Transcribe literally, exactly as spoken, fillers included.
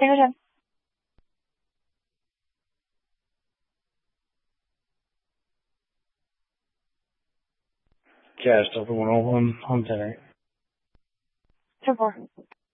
Tango ten. Cash Delta one oh one, home ten eight. ten four.